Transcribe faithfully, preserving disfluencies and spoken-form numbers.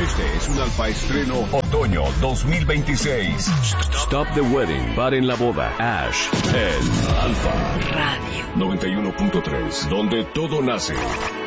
Este es un Alfa Estreno Otoño dos mil veintiséis. Stop the Wedding. Paren la boda. Ash en Alfa Radio noventa y uno punto tres, donde todo nace.